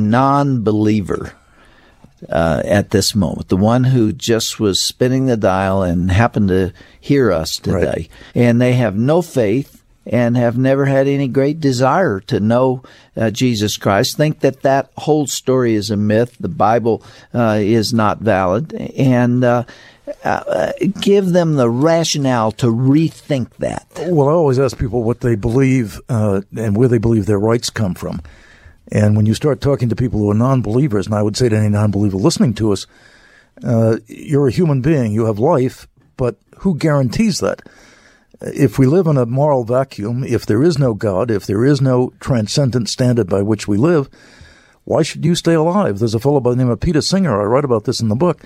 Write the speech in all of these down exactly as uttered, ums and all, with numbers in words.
non-believer uh, at this moment, the one who just was spinning the dial and happened to hear us today, right. and they have no faith and have never had any great desire to know uh, Jesus Christ, think that that whole story is a myth, the Bible uh, is not valid, and uh, uh, give them the rationale to rethink that. Well, I always ask people what they believe uh, and where they believe their rights come from. And when you start talking to people who are non-believers, and I would say to any non-believer listening to us, uh, you're a human being, you have life, but who guarantees that? If we live in a moral vacuum, if there is no God, if there is no transcendent standard by which we live, why should you stay alive? There's a fellow by the name of Peter Singer, I write about this in the book,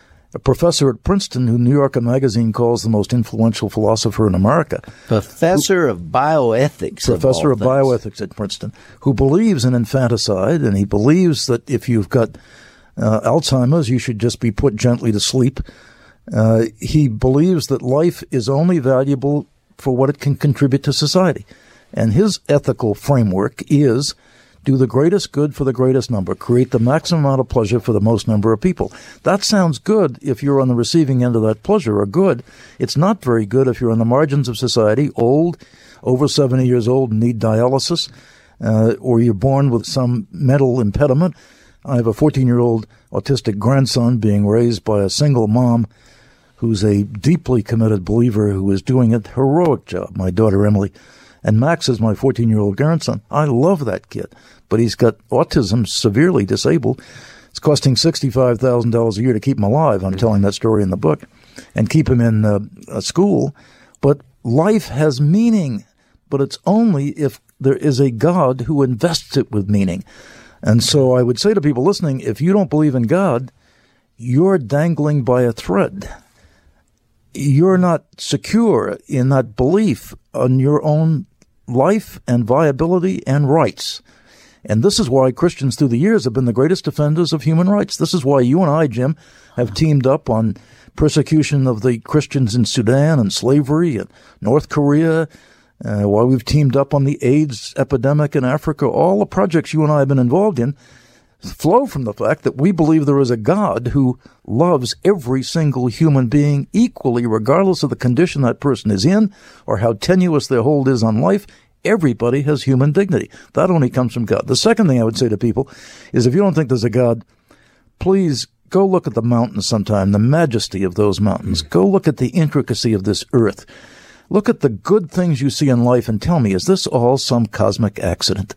a professor at Princeton who New Yorker magazine calls the most influential philosopher in America. Professor who, of bioethics. Professor of, of bioethics at Princeton, who believes in infanticide, and he believes that if you've got uh, Alzheimer's, you should just be put gently to sleep. Uh, he believes that life is only valuable for what it can contribute to society. And his ethical framework is do the greatest good for the greatest number, create the maximum amount of pleasure for the most number of people. That sounds good if you're on the receiving end of that pleasure or good. It's not very good if you're on the margins of society, old, over seventy years old, and need dialysis, uh, or you're born with some mental impediment. I have a fourteen-year-old autistic grandson being raised by a single mom who's a deeply committed believer who is doing a heroic job, my daughter Emily. And Max is my fourteen-year-old grandson. I love that kid, but he's got autism, severely disabled. It's costing sixty-five thousand dollars a year to keep him alive. I'm telling that story in the book, and keep him in uh, a school. But life has meaning, but it's only if there is a God who invests it with meaning. And so I would say to people listening, if you don't believe in God, you're dangling by a thread. You're not secure in that belief on your own life and viability and rights. And this is why Christians through the years have been the greatest defenders of human rights. This is why you and I, Jim, have teamed up on persecution of the Christians in Sudan and slavery and North Korea, uh, why we've teamed up on the AIDS epidemic in Africa. All the projects you and I have been involved in flow from the fact that we believe there is a God who loves every single human being equally, regardless of the condition that person is in or how tenuous their hold is on life. Everybody has human dignity. That only comes from God. The second thing I would say to people is if you don't think there's a God, please go look at the mountains sometime, the majesty of those mountains. Mm. Go look at the intricacy of this earth. Look at the good things you see in life and tell me, is this all some cosmic accident?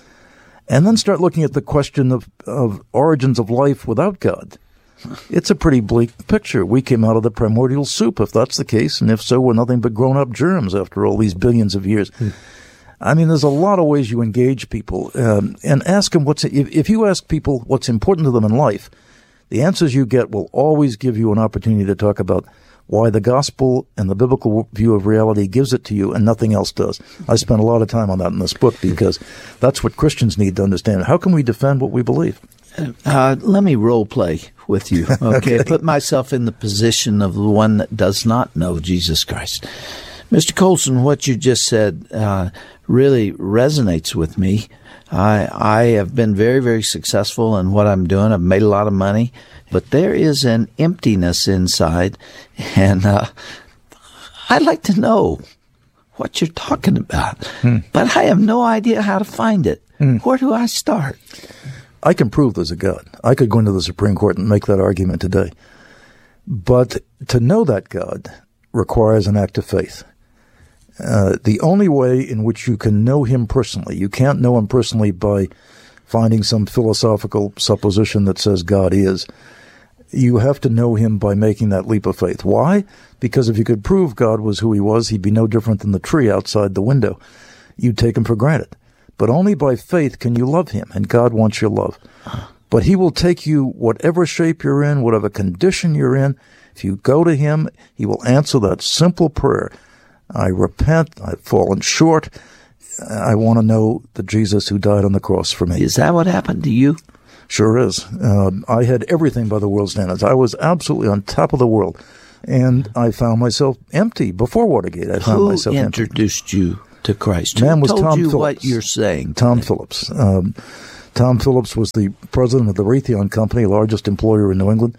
And then start looking at the question of, of origins of life without God. It's a pretty bleak picture. We came out of the primordial soup, if that's the case, and if so, we're nothing but grown-up germs after all these billions of years. Mm. I mean, there's a lot of ways you engage people, um, and ask them what's, if, if you ask people what's important to them in life, the answers you get will always give you an opportunity to talk about why the gospel and the biblical view of reality gives it to you and nothing else does. I spent a lot of time on that in this book because that's what Christians need to understand. How can we defend what we believe? Uh, let me role play with you, okay? okay? Put myself in the position of the one that does not know Jesus Christ. Mister Colson, what you just said uh, really resonates with me. I, I have been very, very successful in what I'm doing. I've made a lot of money, but there is an emptiness inside, and uh, I'd like to know what you're talking about, hmm. but I have no idea how to find it. Hmm. Where do I start? I can prove there's a God. I could go into the Supreme Court and make that argument today. But to know that God requires an act of faith. Uh, the only way in which you can know him personally, you can't know him personally by finding some philosophical supposition that says God is. You have to know him by making that leap of faith. Why? Because if you could prove God was who he was, he'd be no different than the tree outside the window. You'd take him for granted. But only by faith can you love him, and God wants your love. But he will take you whatever shape you're in, whatever condition you're in. If you go to him, he will answer that simple prayer. I repent, I've fallen short. I want to know the Jesus who died on the cross for me. Is that what happened to you? Sure is. Uh, I had everything by the world's standards. I was absolutely on top of the world. And I found myself empty before Watergate. I found Who myself introduced empty. you to Christ? Man Who was told Tom you Phillips. what you're saying? Tom today? Phillips. Um, Tom Phillips was the president of the Raytheon Company, largest employer in New England.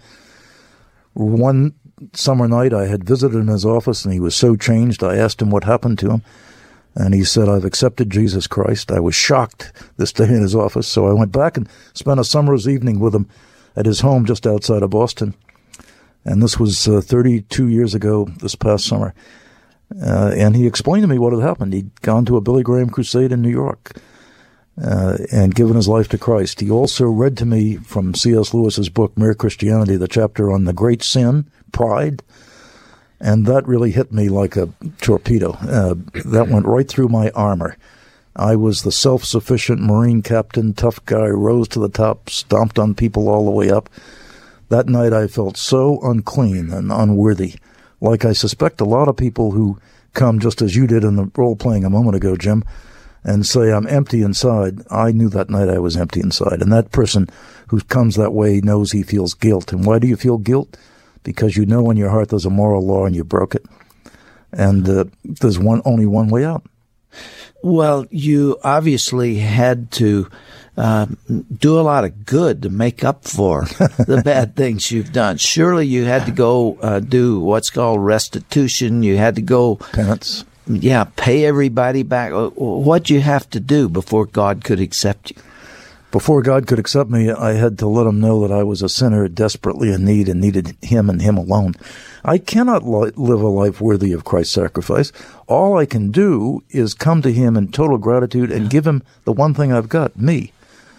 One summer night, I had visited in his office, and he was so changed. I asked him what happened to him, and he said, I've accepted Jesus Christ. I was shocked this day in his office, so I went back and spent a summer's evening with him at his home just outside of Boston. And this was uh, thirty-two years ago this past summer. Uh, and he explained to me what had happened. He'd gone to a Billy Graham crusade in New York uh, and given his life to Christ. He also read to me from C S Lewis's book, Mere Christianity, the chapter on the great sin, pride. And that really hit me like a torpedo. Uh, that went right through my armor. I was the self-sufficient Marine captain, tough guy, rose to the top, stomped on people all the way up. That night I felt so unclean and unworthy, like I suspect a lot of people who come just as you did in the role-playing a moment ago, Jim, and say, I'm empty inside. I knew that night I was empty inside. And that person who comes that way knows he feels guilt. And why do you feel guilt? Because you know in your heart there's a moral law and you broke it. And uh, there's one only one way out. Well, you obviously had to uh, do a lot of good to make up for the bad things you've done. Surely you had to go uh, do what's called restitution. You had to go penance. Yeah, pay everybody back. What'd you have to do before God could accept you? Before God could accept me, I had to let him know that I was a sinner desperately in need and needed him and him alone. I cannot li- live a life worthy of Christ's sacrifice. All I can do is come to him in total gratitude and give him the one thing I've got, me.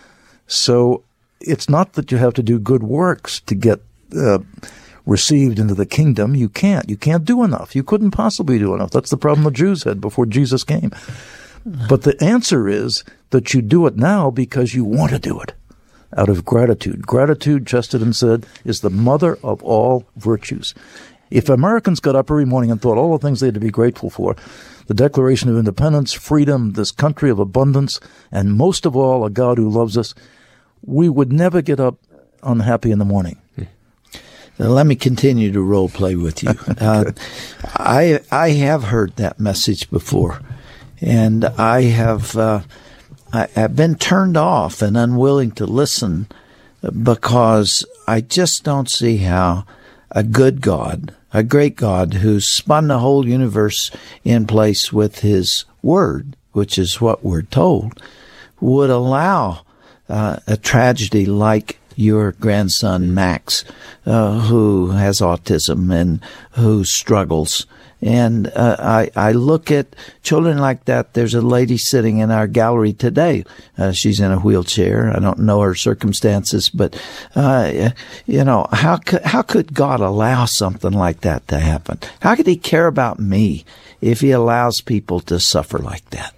So it's not that you have to do good works to get uh, received into the kingdom. You can't. You can't do enough. You couldn't possibly do enough. That's the problem the Jews had before Jesus came. But the answer is that you do it now because you want to do it out of gratitude. Gratitude, Chesterton said, is the mother of all virtues. If Americans got up every morning and thought all the things they had to be grateful for, the Declaration of Independence, freedom, this country of abundance, and most of all, a God who loves us, we would never get up unhappy in the morning. Now, let me continue to role play with you. uh, I I have heard that message before. And I have uh, I, I've been turned off and unwilling to listen because I just don't see how a good God, a great God who's spun the whole universe in place with his word, which is what we're told, would allow uh, a tragedy like your grandson Max, uh, who has autism and who struggles. And uh, I, I look at children like that. There's a lady sitting in our gallery today. Uh, she's in a wheelchair. I don't know her circumstances, but uh, you know, how could how could God allow something like that to happen? How could he care about me if he allows people to suffer like that?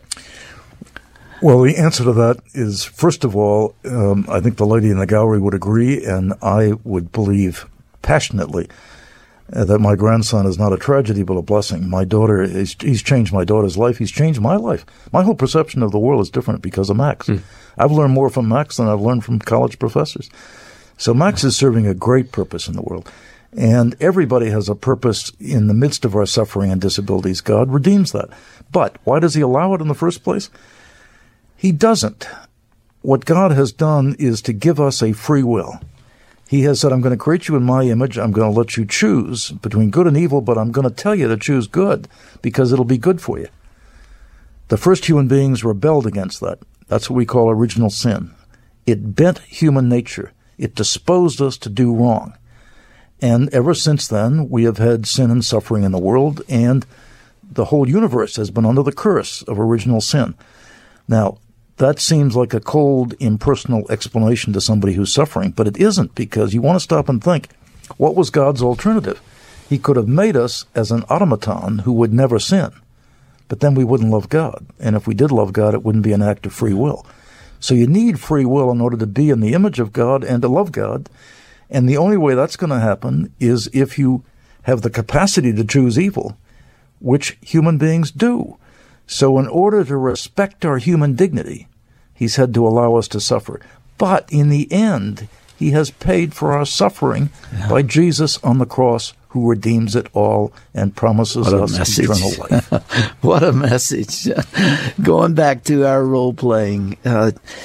Well, the answer to that is, first of all, um, I think the lady in the gallery would agree, and I would believe passionately uh, that my grandson is not a tragedy but a blessing. My daughter, is, he's changed my daughter's life. He's changed my life. My whole perception of the world is different because of Max. Mm. I've learned more from Max than I've learned from college professors. So Max is serving a great purpose in the world. And everybody has a purpose in the midst of our suffering and disabilities. God redeems that. But why does he allow it in the first place? He doesn't. What God has done is to give us a free will. He has said, I'm going to create you in my image. I'm going to let you choose between good and evil, but I'm going to tell you to choose good because it'll be good for you. The first human beings rebelled against that. That's what we call original sin. It bent human nature. It disposed us to do wrong. And ever since then, we have had sin and suffering in the world, and the whole universe has been under the curse of original sin. Now, that seems like a cold, impersonal explanation to somebody who's suffering, but it isn't, because you want to stop and think, what was God's alternative? He could have made us as an automaton who would never sin, but then we wouldn't love God. And if we did love God, it wouldn't be an act of free will. So you need free will in order to be in the image of God and to love God. And the only way that's going to happen is if you have the capacity to choose evil, which human beings do. So in order to respect our human dignity, he's had to allow us to suffer. But in the end, he has paid for our suffering yeah. by Jesus on the cross, who redeems it all and promises us message. eternal life. What a message. Going back to our role-playing, uh,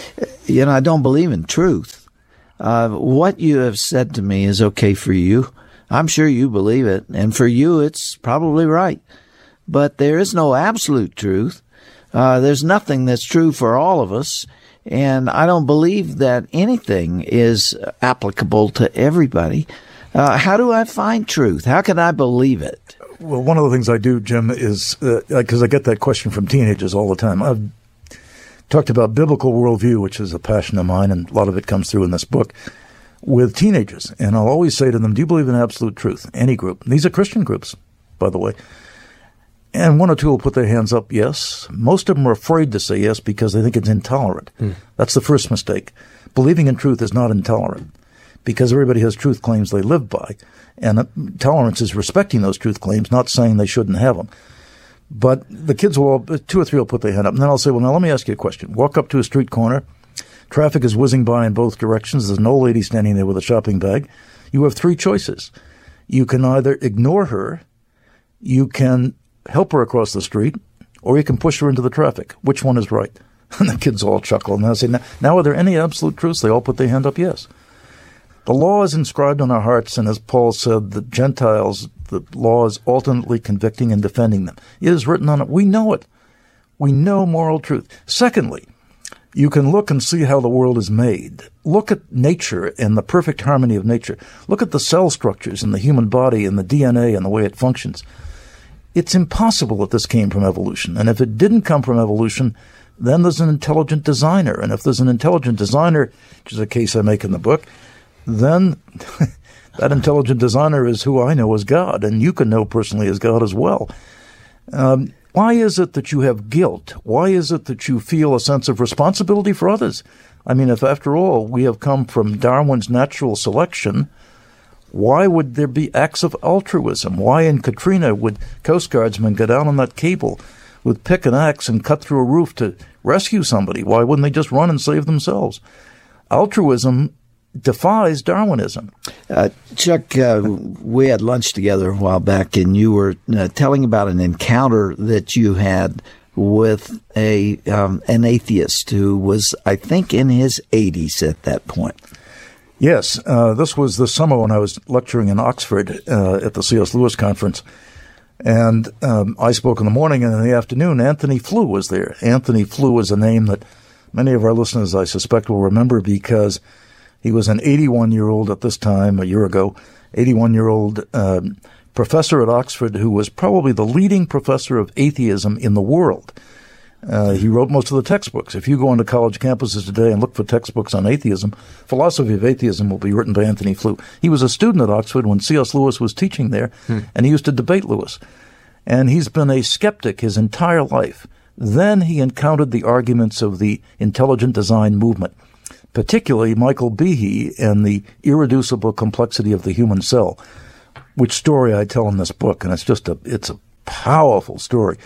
you know, I don't believe in truth. Uh, what you have said to me is okay for you. I'm sure you believe it, and for you, it's probably right. But there is no absolute truth. Uh, there's nothing that's true for all of us, and I don't believe that anything is applicable to everybody. Uh, how do I find truth? How can I believe it? Well, one of the things I do, Jim, is because uh, I get that question from teenagers all the time. I've talked about biblical worldview, which is a passion of mine, and a lot of it comes through in this book, with teenagers. And I'll always say to them, do you believe in absolute truth? Any group. These are Christian groups, by the way. And one or two will put their hands up, yes. Most of them are afraid to say yes because they think it's intolerant. Mm. That's the first mistake. Believing in truth is not intolerant because everybody has truth claims they live by. And uh, tolerance is respecting those truth claims, not saying they shouldn't have them. But the kids will, all, two or three will put their hand up. And then I'll say, well, now let me ask you a question. Walk up to a street corner. Traffic is whizzing by in both directions. There's an old lady standing there with a shopping bag. You have three choices. You can either ignore her, you can help her across the street, or you can push her into the traffic. Which one is right? And the kids all chuckle. And I say, now, now are there any absolute truths? They all put their hand up, yes. The law is inscribed on our hearts, and as Paul said, the Gentiles, the law is alternately convicting and defending them. It is written on it. We know it. We know moral truth. Secondly, you can look and see how the world is made. Look at nature and the perfect harmony of nature. Look at the cell structures in the human body and the D N A and the way it functions. It's impossible that this came from evolution. And if it didn't come from evolution, then there's an intelligent designer. And if there's an intelligent designer, which is a case I make in the book, then that intelligent designer is who I know as God, and you can know personally as God as well. Um, why is it that you have guilt? Why is it that you feel a sense of responsibility for others? I mean, if after all we have come from Darwin's natural selection, why would there be acts of altruism? Why in Katrina would Coast Guardsmen go down on that cable with pick and axe and cut through a roof to rescue somebody? Why wouldn't they just run and save themselves? Altruism defies Darwinism. Uh, Chuck, uh, we had lunch together a while back, and you were uh, telling about an encounter that you had with a um, an atheist who was, I think, in his eighties at that point. Yes, uh, this was the summer when I was lecturing in Oxford uh, at the C S Lewis conference. And um, I spoke in the morning, and in the afternoon, Anthony Flew was there. Anthony Flew is a name that many of our listeners, I suspect, will remember because he was an eighty-one-year-old at this time, a year ago, eighty-one-year-old um, professor at Oxford who was probably the leading professor of atheism in the world. Uh, he wrote most of the textbooks. If you go onto college campuses today and look for textbooks on atheism, Philosophy of Atheism will be written by Anthony Flew. He was a student at Oxford when C S Lewis was teaching there, hmm. and he used to debate Lewis. And he's been a skeptic his entire life. Then he encountered the arguments of the intelligent design movement, particularly Michael Behe and the irreducible complexity of the human cell, which story I tell in this book, and it's just a it's a powerful story.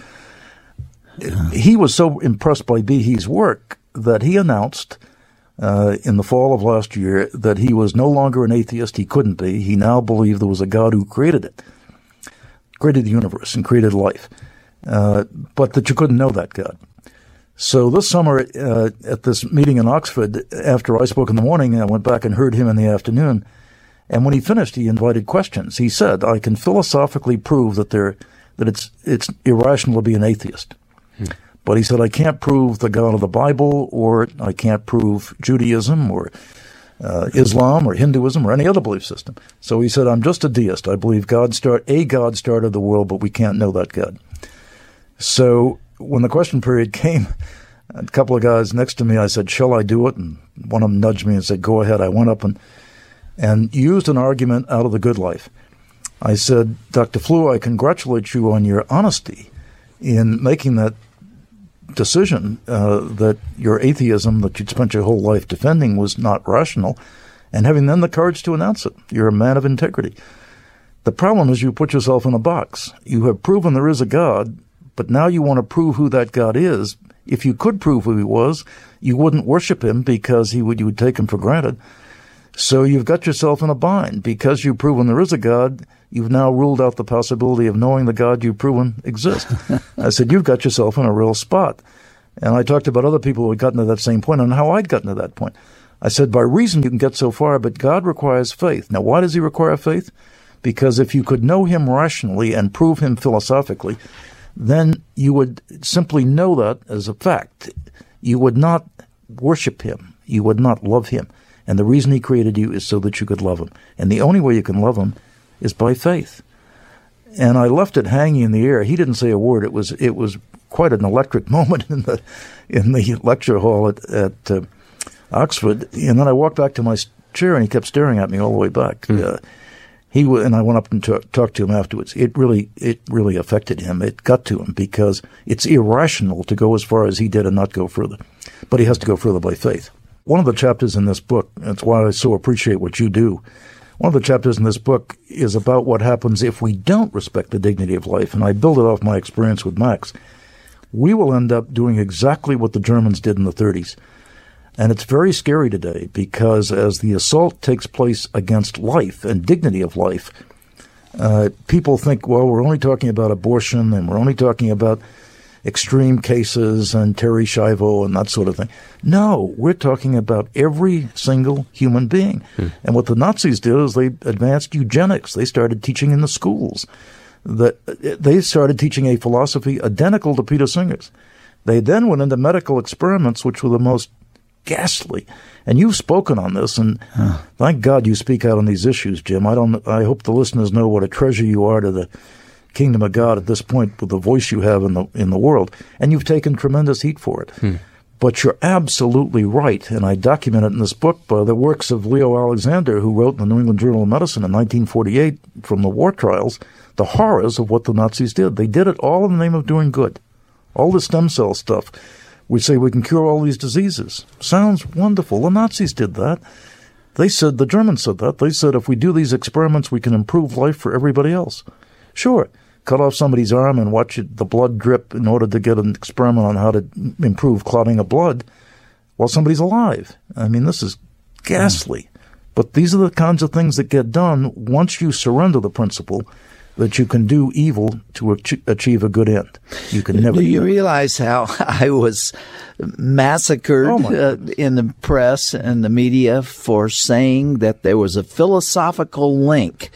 He was so impressed by Behe's work that he announced uh, in the fall of last year that he was no longer an atheist. He couldn't be. He now believed there was a God who created it, created the universe and created life, uh, but that you couldn't know that God. So this summer uh, at this meeting in Oxford, after I spoke in the morning, I went back and heard him in the afternoon. And when he finished, he invited questions. He said, I can philosophically prove that there that it's it's irrational to be an atheist. Hmm. But he said, I can't prove the God of the Bible, or I can't prove Judaism or uh, Islam or Hinduism or any other belief system. So he said, I'm just a deist. I believe God start a God started the world, but we can't know that God. So when the question period came, a couple of guys next to me, I said, shall I do it? And one of them nudged me and said, go ahead. I went up and and used an argument out of the Good Life. I said, Doctor Flew, I congratulate you on your honesty in making that decision uh, that your atheism that you'd spent your whole life defending was not rational, and having then the courage to announce it. You're a man of integrity. The problem is you put yourself in a box. You have proven there is a God, but now you want to prove who that God is. If you could prove who he was, you wouldn't worship him because he would you would take him for granted. So you've got yourself in a bind. Because you've proven there is a God, you've now ruled out the possibility of knowing the God you've proven exists. I said, you've got yourself in a real spot. And I talked about other people who had gotten to that same point and how I'd gotten to that point. I said, by reason you can get so far, but God requires faith. Now, why does he require faith? Because if you could know him rationally and prove him philosophically, then you would simply know that as a fact. You would not worship him. You would not love him. And the reason he created you is so that you could love him. And the only way you can love him is by faith. And I left it hanging in the air. He didn't say a word. It was it was quite an electric moment in the in the lecture hall at, at uh, Oxford. And then I walked back to my chair, and he kept staring at me all the way back. Mm. Uh, he w- and I went up and t- talked to him afterwards. It really it really affected him. It got to him because it's irrational to go as far as he did and not go further. But he has to go further by faith. One of the chapters in this book, that's why I so appreciate what you do, one of the chapters in this book is about what happens if we don't respect the dignity of life, and I build it off my experience with Max. We will end up doing exactly what the Germans did in the thirties. And it's very scary today because as the assault takes place against life and dignity of life, uh, people think, well, we're only talking about abortion and we're only talking about extreme cases and Terry Schiavo and that sort of thing. No, we're talking about every single human being. Hmm. And what the Nazis did is they advanced eugenics. They started teaching in the schools. That they started teaching a philosophy identical to Peter Singer's. They then went into medical experiments, which were the most ghastly. And you've spoken on this, and huh. thank God you speak out on these issues, Jim. I don't. I hope the listeners know what a treasure you are to the kingdom of God at this point with the voice you have in the in the world, and you've taken tremendous heat for it. Hmm. But you're absolutely right, and I document it in this book by the works of Leo Alexander, who wrote in the New England Journal of Medicine in nineteen forty-eight from the war trials, the horrors of what the Nazis did. They did it all in the name of doing good. All the stem cell stuff. We say we can cure all these diseases. Sounds wonderful. The Nazis did that. They said, the Germans said that. They said if we do these experiments, we can improve life for everybody else. Sure, cut off somebody's arm and watch it, the blood drip in order to get an experiment on how to improve clotting of blood while somebody's alive. I mean, this is ghastly. Mm. But these are the kinds of things that get done once you surrender the principle that you can do evil to ach- achieve a good end. You can never. Do you realize how I was massacred oh uh, in the press and the media for saying that there was a philosophical link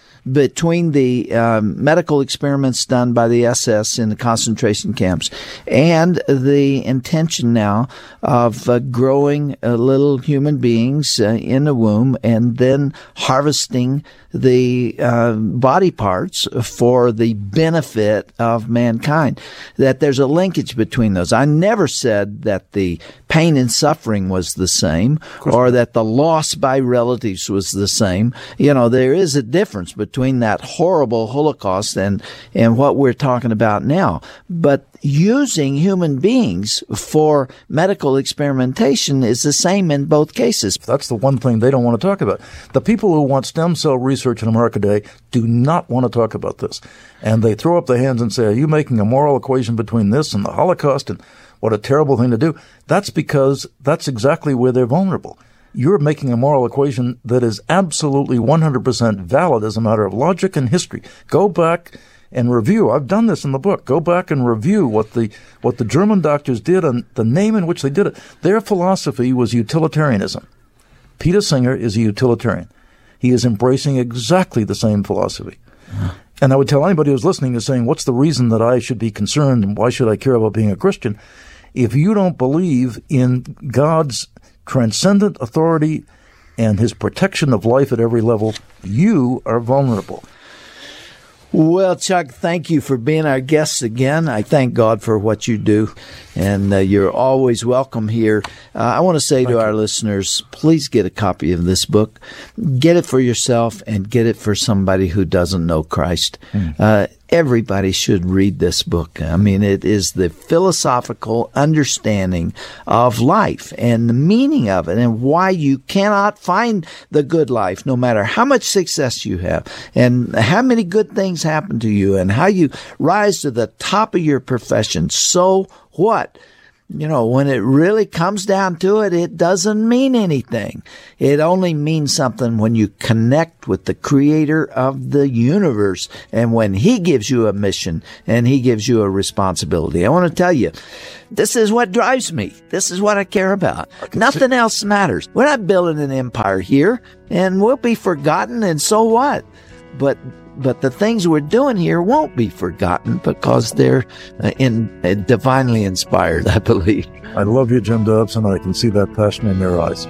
between the um, medical experiments done by the S S in the concentration camps and the intention now of uh, growing uh, little human beings uh, in the womb and then harvesting the uh, body parts for the benefit of mankind, that there's a linkage between those. I never said that the pain and suffering was the same or that the loss by relatives was the same. You know, there is a difference between that horrible Holocaust and, and what we're talking about now. But using human beings for medical experimentation is the same in both cases. That's the one thing they don't want to talk about. The people who want stem cell research in America today do not want to talk about this. And they throw up their hands and say, are you making a moral equation between this and the Holocaust? And what a terrible thing to do. That's because that's exactly where they're vulnerable. You're making a moral equation that is absolutely one hundred percent valid as a matter of logic and history. Go back and review. I've done this in the book. Go back and review what the what the German doctors did and the name in which they did it. Their philosophy was utilitarianism. Peter Singer is a utilitarian. He is embracing exactly the same philosophy. Yeah. And I would tell anybody who's listening and saying, what's the reason that I should be concerned and why should I care about being a Christian? If you don't believe in God's transcendent authority and his protection of life at every level, you are vulnerable. Well, Chuck, thank you for being our guest again. I thank God for what you do, and uh, you're always welcome here. Uh, I want to say thank to you. Our listeners, please get a copy of this book. Get it for yourself and get it for somebody who doesn't know Christ. Mm. Uh, everybody should read this book. I mean, it is the philosophical understanding of life and the meaning of it and why you cannot find the good life no matter how much success you have and how many good things happen to you and how you rise to the top of your profession. So what? You know, when it really comes down to it, it doesn't mean anything. It only means something when you connect with the creator of the universe and when he gives you a mission and he gives you a responsibility. I want to tell you, this is what drives me. This is what I care about. Nothing else matters. We're not building an empire here, and we'll be forgotten, and so what? But But the things we're doing here won't be forgotten because they're uh, in, uh, divinely inspired, I believe. I love you, Jim Dobson. I can see that passion in your eyes.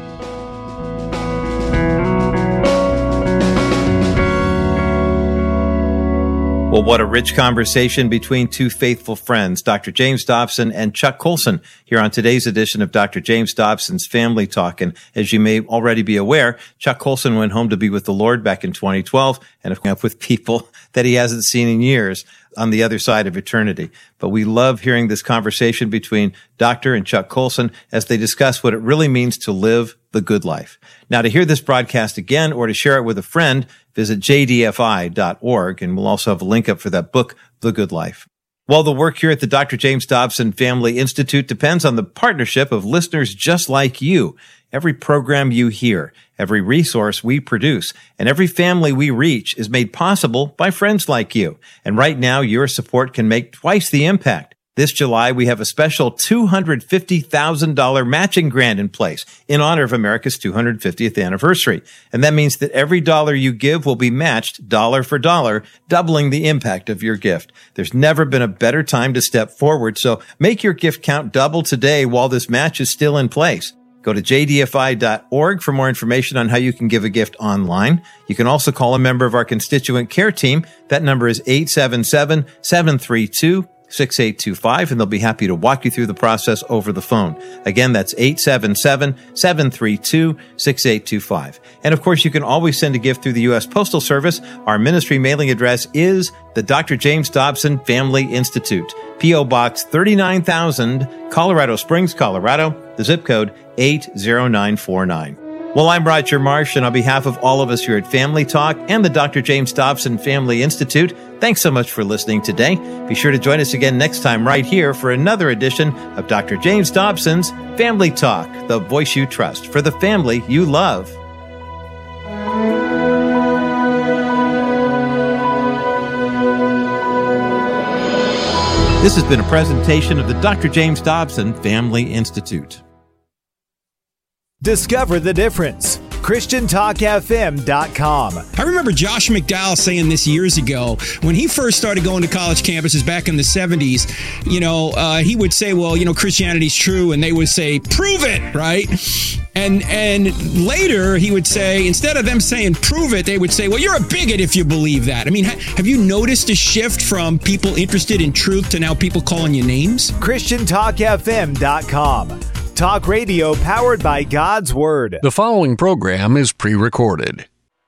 Well, what a rich conversation between two faithful friends, Doctor James Dobson and Chuck Colson, here on today's edition of Doctor James Dobson's Family Talk. And as you may already be aware, Chuck Colson went home to be with the Lord back in twenty twelve and up with people that he hasn't seen in years on the other side of eternity. But we love hearing this conversation between Doctor and Chuck Colson as they discuss what it really means to live the good life. Now, to hear this broadcast again or to share it with a friend, visit j d f i dot org, and we'll also have a link up for that book, The Good Life. Well, the work here at the Doctor James Dobson Family Institute depends on the partnership of listeners just like you. Every program you hear, every resource we produce, and every family we reach is made possible by friends like you. And right now, your support can make twice the impact. This July, we have a special two hundred fifty thousand dollars matching grant in place in honor of America's two hundred fiftieth anniversary. And that means that every dollar you give will be matched dollar for dollar, doubling the impact of your gift. There's never been a better time to step forward, so make your gift count double today while this match is still in place. Go to j d f i dot org for more information on how you can give a gift online. You can also call a member of our constituent care team. That number is eight seven seven, seven three two, six eight two five, and they'll be happy to walk you through the process over the phone. Again, that's eight seven seven, seven three two, six eight two five. And of course, you can always send a gift through the U S Postal Service. Our ministry mailing address is the Doctor James Dobson Family Institute, P O Box thirty-nine thousand, Colorado Springs, Colorado, the zip code eight zero nine four nine. Well, I'm Roger Marsh, and on behalf of all of us here at Family Talk and the Doctor James Dobson Family Institute, thanks so much for listening today. Be sure to join us again next time right here for another edition of Doctor James Dobson's Family Talk, the voice you trust for the family you love. This has been a presentation of the Doctor James Dobson Family Institute. Discover the difference. Christian Talk F M dot com. I remember Josh McDowell saying this years ago when he first started going to college campuses back in the seventies. You know, uh, he would say, well, you know, Christianity's true. And they would say, prove it, right? And and later he would say, instead of them saying prove it, they would say, well, you're a bigot if you believe that. I mean, ha- have you noticed a shift from people interested in truth to now people calling you names? Christian Talk F M dot com. Talk radio powered by God's Word. The following program is pre-recorded.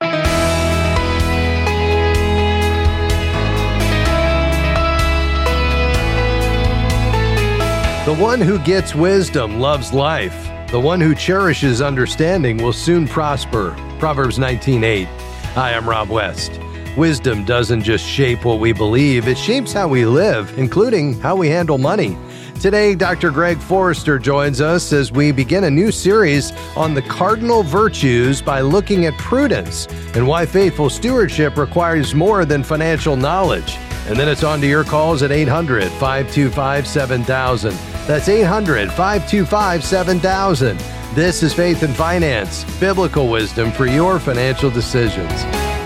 The one who gets wisdom loves life. The one who cherishes understanding will soon prosper. Proverbs nineteen eight. Hi, I'm Rob West. Wisdom doesn't just shape what we believe, it shapes how we live, including how we handle money. Today, Doctor Greg Forrester joins us as we begin a new series on the cardinal virtues by looking at prudence and why faithful stewardship requires more than financial knowledge. And then it's on to your calls at eight hundred, five two five, seven thousand. That's eight hundred, five two five, seven thousand. This is Faith and Finance, biblical wisdom for your financial decisions.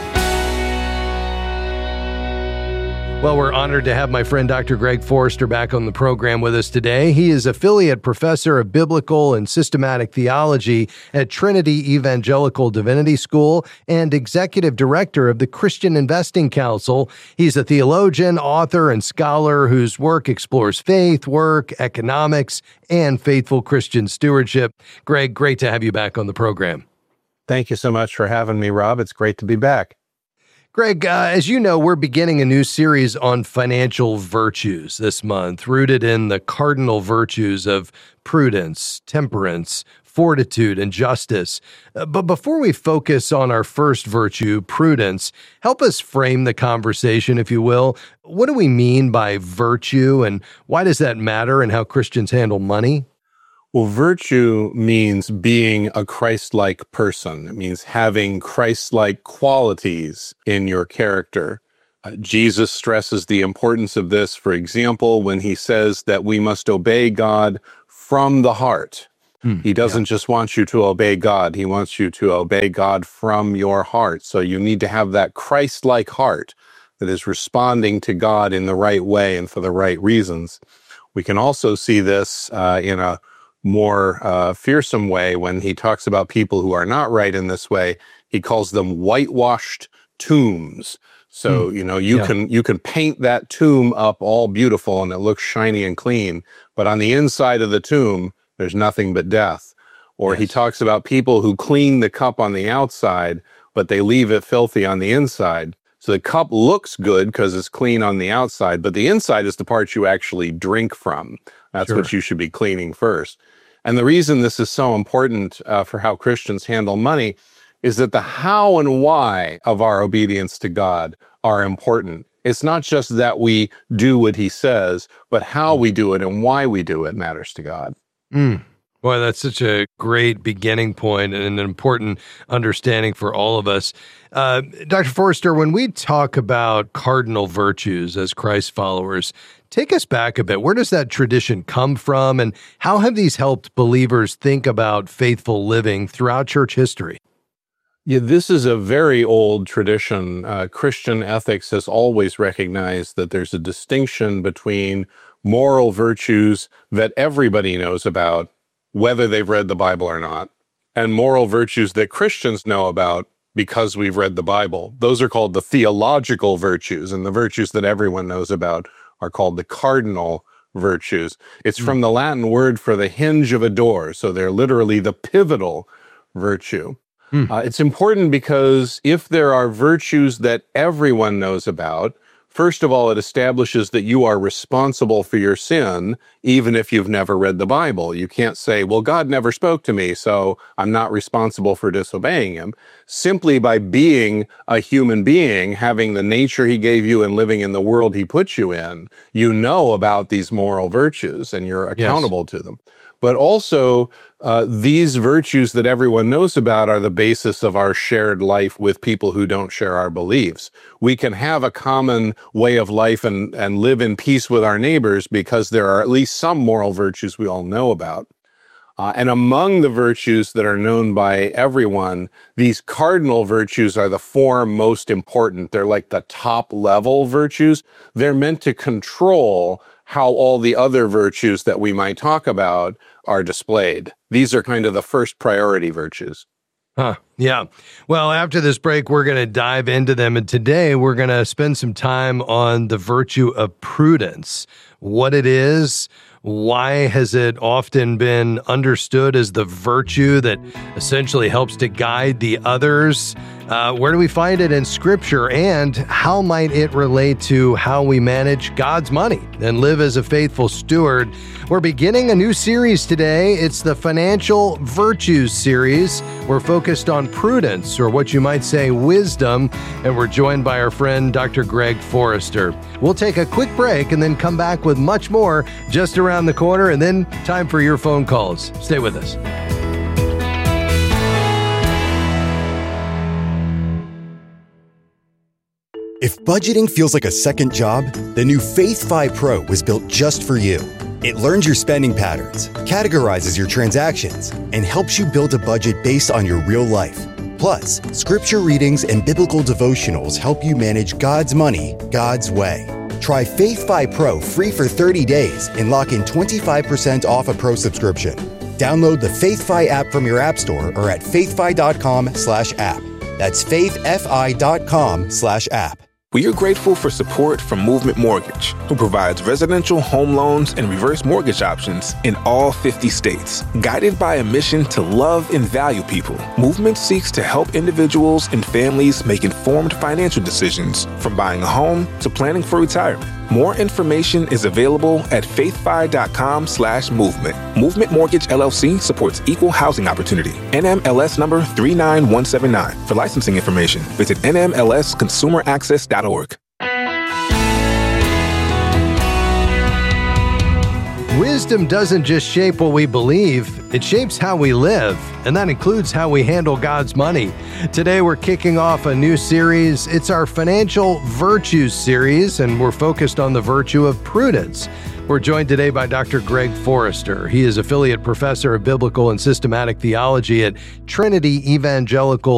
Well, we're honored to have my friend Doctor Greg Forrester back on the program with us today. He is affiliate professor of biblical and systematic theology at Trinity Evangelical Divinity School and executive director of the Christian Investing Council. He's a theologian, author, and scholar whose work explores faith, work, economics, and faithful Christian stewardship. Greg, great to have you back on the program. Thank you so much for having me, Rob. It's great to be back. Greg, uh, as you know, we're beginning a new series on financial virtues this month, rooted in the cardinal virtues of prudence, temperance, fortitude, and justice. Uh, but before we focus on our first virtue, prudence, help us frame the conversation, if you will. What do we mean by virtue, and why does that matter in how Christians handle money? Well, virtue means being a Christ-like person. It means having Christ-like qualities in your character. Uh, Jesus stresses the importance of this, for example, when he says that we must obey God from the heart. Hmm, he doesn't yeah. just want you to obey God. He wants you to obey God from your heart. So you need to have that Christ-like heart that is responding to God in the right way and for the right reasons. We can also see this uh, in a more uh, fearsome way when he talks about people who are not right in this way. He calls them whitewashed tombs. So, mm. you know, you yeah. can you can paint that tomb up all beautiful and it looks shiny and clean, but on the inside of the tomb, there's nothing but death. Or yes. he talks about people who clean the cup on the outside, but they leave it filthy on the inside. So the cup looks good because it's clean on the outside, but the inside is the part you actually drink from. That's sure. what you should be cleaning first. And the reason this is so important uh, for how Christians handle money is that the how and why of our obedience to God are important. It's not just that we do what he says, but how we do it and why we do it matters to God. Mm. Boy, that's such a great beginning point and an important understanding for all of us. Uh, Doctor Forrester, when we talk about cardinal virtues as Christ followers, take us back a bit. Where does that tradition come from, and how have these helped believers think about faithful living throughout church history? Yeah, this is a very old tradition. Uh, Christian ethics has always recognized that there's a distinction between moral virtues that everybody knows about, whether they've read the Bible or not, and moral virtues that Christians know about because we've read the Bible. Those are called the theological virtues, and the virtues that everyone knows about are called the cardinal virtues. It's mm. from the Latin word for the hinge of a door, so they're literally the pivotal virtue. Mm. Uh, it's important because if there are virtues that everyone knows about, first of all, it establishes that you are responsible for your sin, even if you've never read the Bible. You can't say, well, God never spoke to me, so I'm not responsible for disobeying him. Simply by being a human being, having the nature he gave you and living in the world he put you in, you know about these moral virtues and you're accountable yes. to them. But also, uh, these virtues that everyone knows about are the basis of our shared life with people who don't share our beliefs. We can have a common way of life and, and live in peace with our neighbors because there are at least some moral virtues we all know about. Uh, and among the virtues that are known by everyone, these cardinal virtues are the four most important. They're like the top level virtues. They're meant to control how all the other virtues that we might talk about are displayed. These are kind of the first priority virtues. Huh. Yeah. Well, after this break, we're going to dive into them. And today we're going to spend some time on the virtue of prudence, what it is, why has it often been understood as the virtue that essentially helps to guide the others? Uh, where do we find it in Scripture? And how might it relate to how we manage God's money and live as a faithful steward? We're beginning a new series today. It's the Financial Virtues series. We're focused on prudence, or what you might say wisdom, and we're joined by our friend Doctor Greg Forrester. We'll take a quick break and then come back with much more just around the corner, and then time for your phone calls. Stay with us. If budgeting feels like a second job, the new Faith Fi Pro was built just for you. It learns your spending patterns, categorizes your transactions, and helps you build a budget based on your real life. Plus, scripture readings and biblical devotionals help you manage God's money God's way. Try Faith Fi Pro free for thirty days and lock in twenty-five percent off a pro subscription. Download the Faith Fi app from your app store or at faithfi.com slash app. That's faithfi.com slash app. We are grateful for support from Movement Mortgage, who provides residential home loans and reverse mortgage options in all fifty states. Guided by a mission to love and value people, Movement seeks to help individuals and families make informed financial decisions, from buying a home to planning for retirement. More information is available at faithfi.com slash movement. Movement Mortgage L L C supports equal housing opportunity. N M L S number three nine one seven nine. For licensing information, visit N M L S consumer access dot org. Wisdom doesn't just shape what we believe, it shapes how we live, and that includes how we handle God's money. Today we're kicking off a new series. It's our Financial Virtues series, and we're focused on the virtue of prudence. We're joined today by Doctor Greg Forrester. He is affiliate professor of biblical and systematic theology at Trinity Evangelical